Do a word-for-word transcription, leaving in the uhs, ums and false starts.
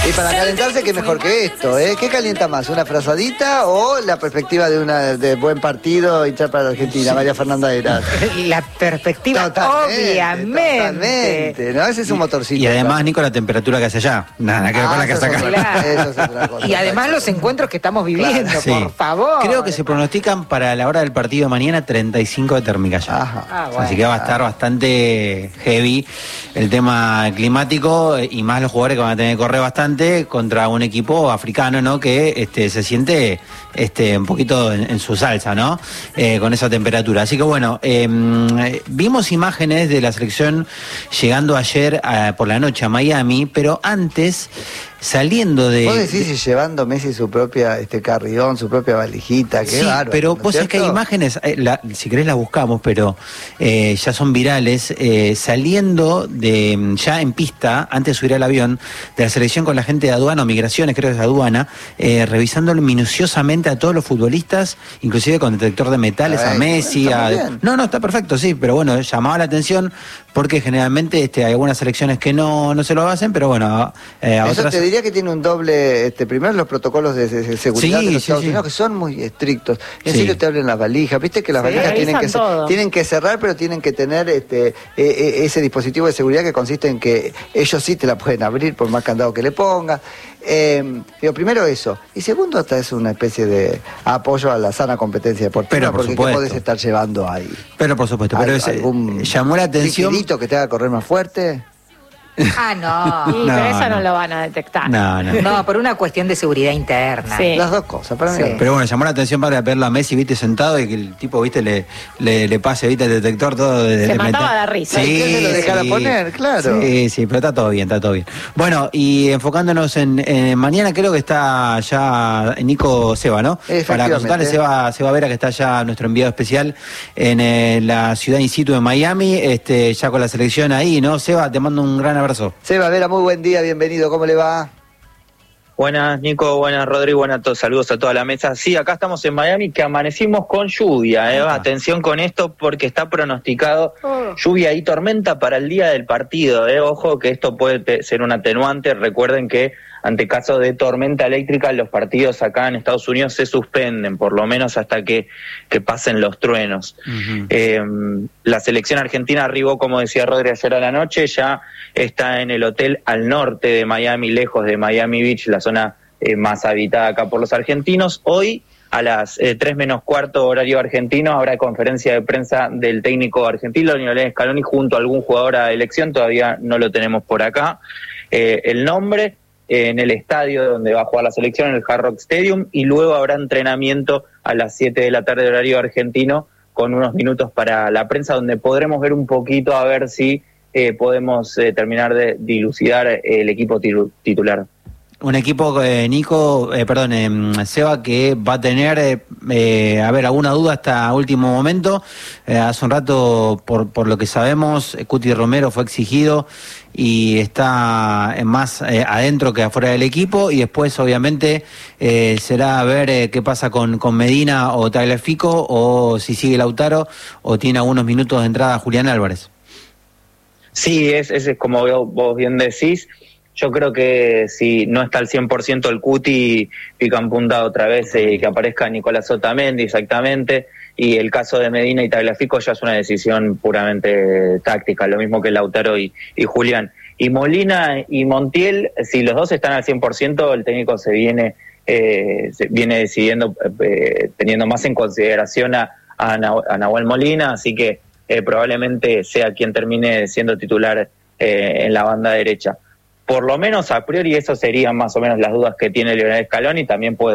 Y para calentarse, qué mejor que esto, ¿eh? ¿Qué calienta más? ¿Una frazadita o la perspectiva de una de buen partido hinchar para la Argentina? Sí. María Fernanda Heras. La perspectiva, totalmente, obviamente. Totalmente, ¿no? Ese es un motorcito. Y además, Nico, la temperatura que hace allá. Nada que ver ah, con la que hace acá. Claro. Eso es otra cosa. Y además los encuentros que estamos viviendo, claro. Sí. Por favor. Creo que se pronostican para la hora del partido de mañana treinta y cinco de térmica ya. Ajá. Ah, bueno. Así que va a estar bastante heavy el tema climático y más los jugadores que van a tener que correr bastante contra un equipo africano, ¿no? Que este, se siente este, un poquito en, en su salsa, ¿no? Eh, con esa temperatura. Así que bueno, eh, vimos imágenes de la selección llegando ayer a, por la noche a Miami, pero antes... Saliendo de... ¿Vos decís de, llevando Messi su propia este carrión, su propia valijita? Qué sí, bárbaro, pero ¿no vos sabés que hay imágenes, eh, la, si querés las buscamos, pero eh, ya son virales, eh, saliendo de ya en pista, antes de subir al avión, de la selección con la gente de aduana o migraciones, creo que es aduana, eh, revisándolo minuciosamente a todos los futbolistas, inclusive con detector de metales, Ay, a Messi, bueno, a... No, no, está perfecto, sí, pero bueno, llamaba la atención porque generalmente este, hay algunas selecciones que no, no se lo hacen, pero bueno, eh, a Eso otras... te diría que tiene un doble, este, primero los protocolos de, de seguridad sí, de los sí, Estados sí. Unidos que son muy estrictos. En sí. serio te abren las valijas, viste que las sí, valijas tienen que, tienen que cerrar, pero tienen que tener este eh, eh, ese dispositivo de seguridad que consiste en que ellos sí te la pueden abrir por más candado que le pongas. Eh, digo, primero eso. Y segundo, hasta es una especie de apoyo a la sana competencia deportiva, pero, por porque supuesto. ¿qué podés estar llevando ahí? Pero por supuesto, pero es, llamó la atención. ¿Un que te haga correr más fuerte? Ah, no. Sí, no, pero eso no. no lo van a detectar. No, no. No, por una cuestión de seguridad interna. Sí. Las dos cosas, para mí. Sí. Pero bueno, llamó la atención para verlo a Messi, viste, sentado y que el tipo, viste, le, le, le pase, viste, el detector todo. De, Se de mataba meter. de risa. Sí, ¿Y que se lo dejara sí. poner? Claro. Sí, sí, pero está todo bien, está todo bien. Bueno, y enfocándonos en, en mañana, creo que está ya Nico Seba, ¿no? Para consultarle, Seba, Seba Vera, que está ya nuestro enviado especial en eh, la ciudad in situ de Miami, este, ya con la selección ahí, ¿no? Seba, te mando un gran abrazo. Seba Vera, muy buen día, bienvenido, ¿cómo le va? Buenas, Nico, buenas, Rodrigo, buenas a todos, saludos a toda la mesa. Sí, acá estamos en Miami, que amanecimos con lluvia, ¿eh? Atención con esto porque está pronosticado oh. lluvia y tormenta para el día del partido, ¿eh? Ojo que esto puede ser un atenuante, recuerden que ante caso de tormenta eléctrica los partidos acá en Estados Unidos se suspenden, por lo menos hasta que, que pasen los truenos. Uh-huh. Eh, la selección argentina arribó, como decía Rodri, ayer a la noche, ya está en el hotel al norte de Miami, lejos de Miami Beach, la zona eh, más habitada acá por los argentinos. Hoy a las eh, tres menos cuarto horario argentino habrá conferencia de prensa del técnico argentino, Lionel Scaloni, junto a algún jugador a elección, todavía no lo tenemos por acá. Eh, el nombre... en el estadio donde va a jugar la selección, en el Hard Rock Stadium, y luego habrá entrenamiento a las siete de la tarde horario argentino, con unos minutos para la prensa, donde podremos ver un poquito a ver si eh, podemos eh, terminar de dilucidar el equipo titular. Un equipo, eh, Nico, eh, perdón, eh, Seba, que va a tener, eh, eh, a ver, alguna duda hasta último momento. Eh, hace un rato, por, por lo que sabemos, Cuti Romero fue exigido y está más eh, adentro que afuera del equipo, y después, obviamente, eh, será a ver eh, qué pasa con, con Medina o Tagliafico, o si sigue Lautaro, o tiene algunos minutos de entrada Julián Álvarez. Sí, es, es como vos bien decís. Yo creo que si no está al cien por ciento el Cuti, pican punta otra vez, eh, que aparezca Nicolás Otamendi exactamente, y el caso de Medina y Tagliafico ya es una decisión puramente táctica, lo mismo que Lautaro y, y Julián. Y Molina y Montiel, si los dos están al cien por ciento, el técnico se viene eh, se viene decidiendo, eh, teniendo más en consideración a, a, a Nahuel Molina, así que eh, probablemente sea quien termine siendo titular eh, en la banda derecha. Por lo menos a priori eso serían más o menos las dudas que tiene Lionel Scaloni, también puede